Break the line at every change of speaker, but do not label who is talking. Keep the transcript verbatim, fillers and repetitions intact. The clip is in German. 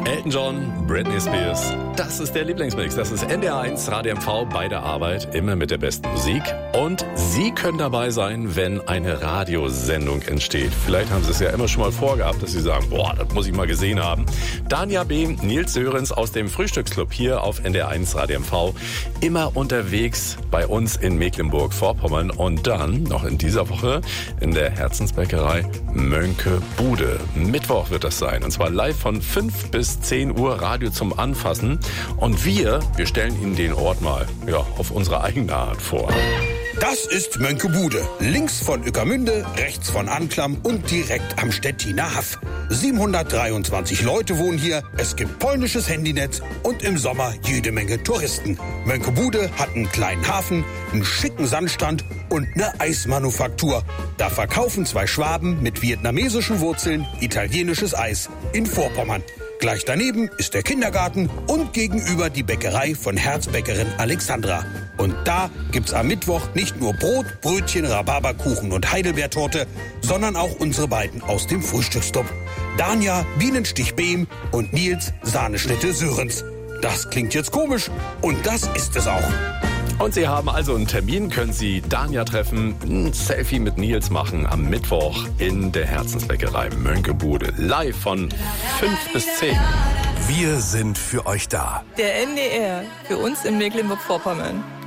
Elton John, Britney Spears, das ist der Lieblingsmix. Das ist N D R eins Radio M V bei der Arbeit, immer mit der besten Musik. Und Sie können dabei sein, wenn eine Radiosendung entsteht. Vielleicht haben Sie es ja immer schon mal vorgehabt, dass Sie sagen, boah, das muss ich mal gesehen haben. Danja B., Nils Sörenz aus dem Frühstücksclub hier auf N D R eins Radio M V, immer unterwegs bei uns in Mecklenburg-Vorpommern und dann noch in dieser Woche in der Herzensbäckerei Mönkebude. Mittwoch wird das sein und zwar live von fünf bis zehn Uhr Radio zum Anfassen. Und wir, wir stellen Ihnen den Ort mal ja, auf unsere eigene Art vor.
Das ist Mönkebude. Links von Ueckermünde, rechts von Anklam und direkt am Stettiner Haff. siebenhundertdreiundzwanzig Leute wohnen hier, es gibt polnisches Handynetz und im Sommer jede Menge Touristen. Mönkebude hat einen kleinen Hafen, einen schicken Sandstrand und eine Eismanufaktur. Da verkaufen zwei Schwaben mit vietnamesischen Wurzeln italienisches Eis in Vorpommern. Gleich daneben ist der Kindergarten und gegenüber die Bäckerei von Herzbäckerin Alexandra. Und da gibt's am Mittwoch nicht nur Brot, Brötchen, Rhabarberkuchen und Heidelbeertorte, sondern auch unsere beiden aus dem Frühstücksclub. Danja Bienenstich Behm und Nils Sahneschnitte Sörenz. Das klingt jetzt komisch und das ist es auch.
Und Sie haben also einen Termin, können Sie Danja treffen, ein Selfie mit Nils machen am Mittwoch in der Herzensbäckerei Mönkebude. Live von fünf bis zehn.
Wir sind für euch da.
Der N D R, für uns in Mecklenburg-Vorpommern.